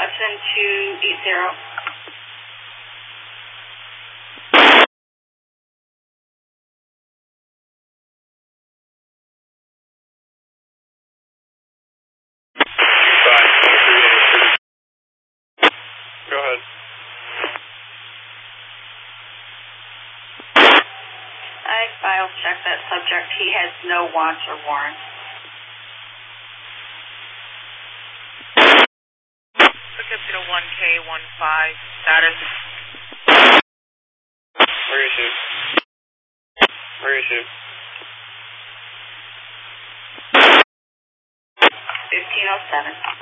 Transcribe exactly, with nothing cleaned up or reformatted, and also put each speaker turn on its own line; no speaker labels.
Hudson two eight zero.
Go ahead.
I file check that subject. He has no wants or warrants.
Casino one K one five, status.
Where is he? Where is he?
fifteen oh seven.